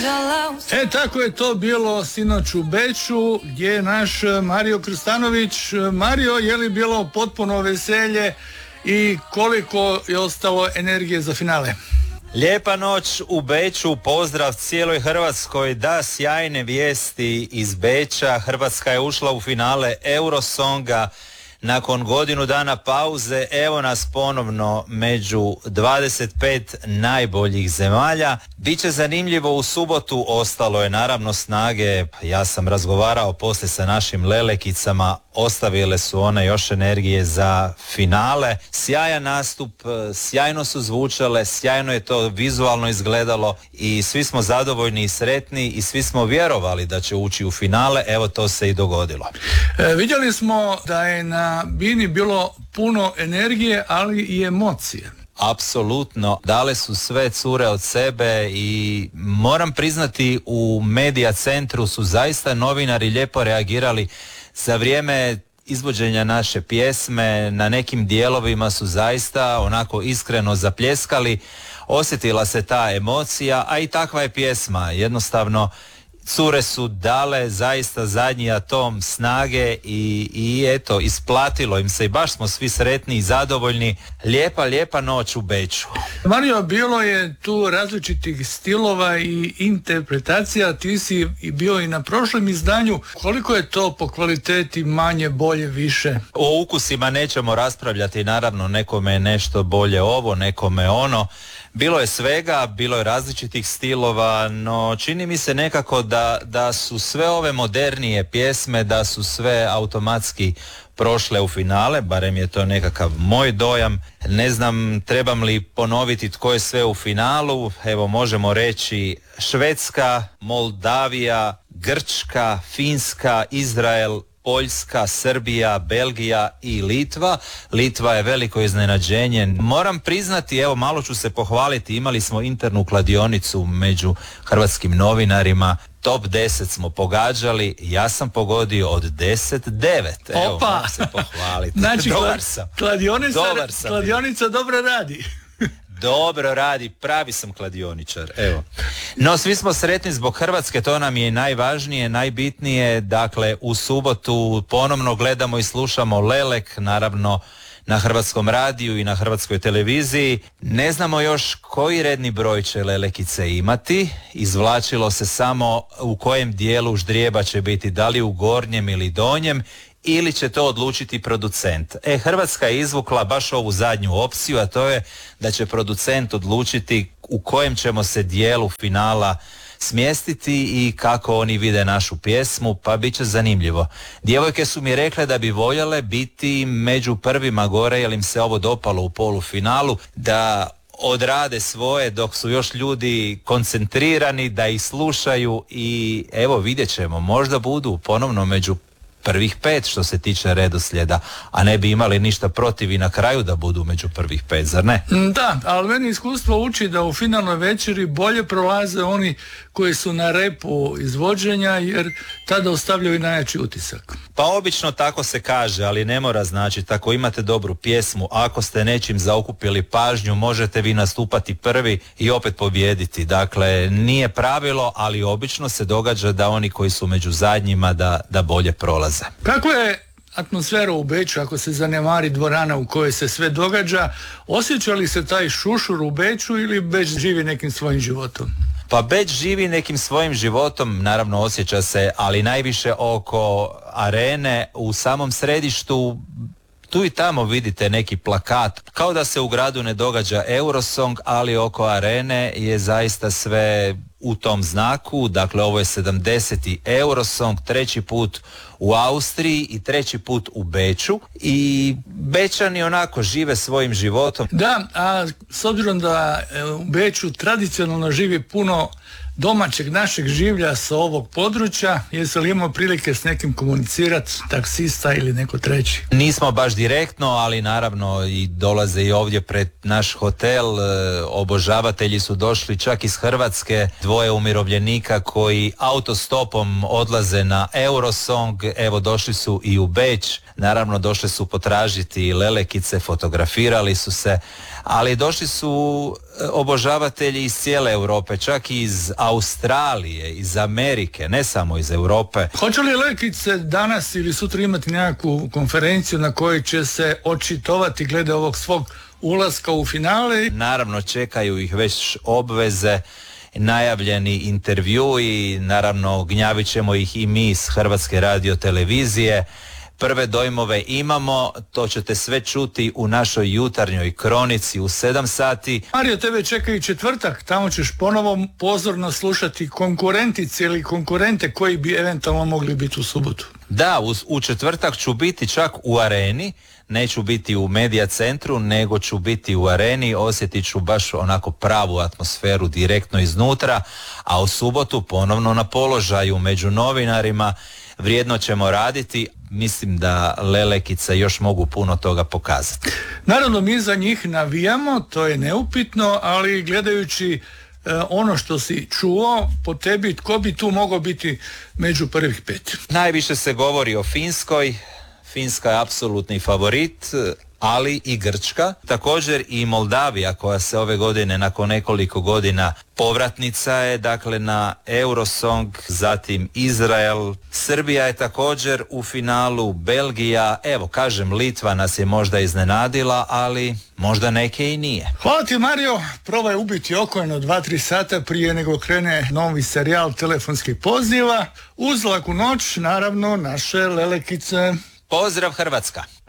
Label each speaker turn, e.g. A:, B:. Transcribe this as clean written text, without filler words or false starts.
A: Tako je to bilo sinoć u Beču, gdje je naš Mario Krstanović. Mario, je li bilo potpuno veselje i koliko je ostalo energije za finale?
B: Lijepa noć u Beču, pozdrav cijeloj Hrvatskoj, da, sjajne vijesti iz Beča. Hrvatska je ušla u finale Eurosonga nakon godinu dana pauze. Evo nas ponovno među 25 najboljih zemalja. Biće zanimljivo u subotu, ostalo je naravno snage. Ja sam razgovarao poslije sa našim lelekicama, ostavile su one još energije za finale. Sjajan nastup, sjajno su zvučale, sjajno je to vizualno izgledalo i svi smo zadovoljni i sretni i svi smo vjerovali da će ući u finale. Evo, to se i dogodilo.
A: Vidjeli smo da je na bini bilo puno energije, ali i emocije.
B: Apsolutno, dale su sve cure od sebe i moram priznati, u Medija centru su zaista novinari lijepo reagirali za vrijeme izvođenja naše pjesme. Na nekim dijelovima su zaista onako iskreno zapljeskali, osjetila se ta emocija, a i takva je pjesma. Jednostavno, cure su dale zaista zadnji atom snage i eto, isplatilo im se i baš smo svi sretni i zadovoljni. Lijepa noć u Beču.
A: Mario, bilo je tu različitih stilova i interpretacija, ti si bio i na prošlom izdanju. Koliko je to po kvaliteti manje, bolje, više?
B: O ukusima nećemo raspravljati, naravno, nekome je nešto bolje ovo, nekome ono. Bilo je svega, bilo je različitih stilova, no čini mi se nekako da su sve ove modernije pjesme, da su sve automatski prošle u finale, barem je to nekakav moj dojam. Ne znam trebam li ponoviti tko je sve u finalu. Evo, možemo reći Švedska, Moldavija, Grčka, Finska, Izrael, Poljska, Srbija, Belgija i Litva. Litva je veliko iznenađenje. Moram priznati, evo, malo ću se pohvaliti, imali smo internu kladionicu među hrvatskim novinarima. Top 10 smo pogađali, ja sam pogodio od 10-9. Evo, mogu se pohvaliti.
A: Znači,
B: Dobar sam.
A: Kladionica dobro radi.
B: Dobro radi, pravi sam kladioničar, evo. No, svi smo sretni zbog Hrvatske, to nam je najvažnije, najbitnije. Dakle, u subotu ponovno gledamo i slušamo Lelek, naravno na Hrvatskom radiju i na Hrvatskoj televiziji. Ne znamo još koji redni broj će Lelekice imati. Izvlačilo se samo u kojem dijelu ždrijeba će biti, da li u gornjem ili donjem, ili će to odlučiti producent. Hrvatska je izvukla baš ovu zadnju opciju, a to je da će producent odlučiti u kojem ćemo se dijelu finala smjestiti i kako oni vide našu pjesmu, pa bit će zanimljivo. Djevojke su mi rekle da bi voljele biti među prvima gore, jer im se ovo dopalo u polufinalu, da odrade svoje dok su još ljudi koncentrirani, da ih slušaju i evo, vidjet ćemo, možda budu ponovno među prvih 5 što se tiče redoslijeda, a ne bi imali ništa protiv i na kraju da budu među prvih 5, zar ne?
A: Da, ali meni iskustvo uči da u finalnoj večeri bolje prolaze oni koji su na repu izvođenja, jer tada ostavljaju najjači utisak.
B: Pa obično tako se kaže, ali ne mora značiti. Ako imate dobru pjesmu, ako ste nečim zaokupili pažnju, možete vi nastupati prvi i opet pobijediti. Dakle, nije pravilo, ali obično se događa da oni koji su među zadnjima da bolje prolaze.
A: Kako je atmosfera u Beču ako se zanemari dvorana u kojoj se sve događa? Osjeća li se taj šušur u Beču ili Beč živi nekim svojim životom?
B: Pa Beč živi nekim svojim životom, naravno osjeća se, ali najviše oko arene, u samom središtu. Tu i tamo vidite neki plakat, kao da se u gradu ne događa Eurosong, ali oko arene je zaista sve u tom znaku. Dakle, ovo je 70. Eurosong, 3. put u Austriji i 3. put u Beču i Bečani onako žive svojim životom.
A: Da, a s obzirom da u Beču tradicionalno živi puno domaćeg našeg življa sa ovog područja, jesi li imao prilike s nekim komunicirati, taksista ili neko treći?
B: Nismo baš direktno, ali naravno i dolaze i ovdje pred naš hotel. Obožavatelji su došli čak iz Hrvatske, 2 umirovljenika koji autostopom odlaze na Eurosong, evo došli su i u Beč naravno došli su potražiti Lelekice, fotografirali su se, ali došli su obožavatelji iz cijele Europe, čak i iz Australije, iz Amerike, ne samo iz Europe.
A: Hoće li Lelekice danas ili sutra imati nekakvu konferenciju na kojoj će se očitovati glede ovog svog ulaska u finale?
B: Naravno, čekaju ih već obveze, najavljeni intervjui, naravno gnjavit ćemo ih i mi iz Hrvatske radiotelevizije. Prve dojmove imamo, to ćete sve čuti u našoj jutarnjoj kronici u 7 sati.
A: Mario, tebe čeka i četvrtak, tamo ćeš ponovo pozorno slušati konkurentice ili konkurente koji bi eventualno mogli biti u subotu.
B: Da, u četvrtak ću biti čak u Areni, neću biti u Medija centru, nego ću biti u Areni, osjetit ću baš onako pravu atmosferu direktno iznutra, a u subotu ponovno na položaju među novinarima. Vrijedno ćemo raditi, mislim da Lelekice još mogu puno toga pokazati.
A: Naravno, mi za njih navijamo, to je neupitno, ali gledajući ono što si čuo, po tebi, tko bi tu mogao biti među prvih 5?
B: Najviše se govori o Finskoj. Finska je apsolutni favorit, ali i Grčka. Također i Moldavija, koja se ove godine nakon nekoliko godina povratnica je, dakle, na Eurosong, zatim Izrael. Srbija je također u finalu, Belgija, evo kažem, Litva nas je možda iznenadila, ali možda neke i nije.
A: Hvala ti, Mario, probaj ubiti oko jedno 2-3 sata prije nego krene novi serijal telefonskih poziva. Uz laku noć, naravno, naše Lelekice.
B: Pozdrav Hrvatska!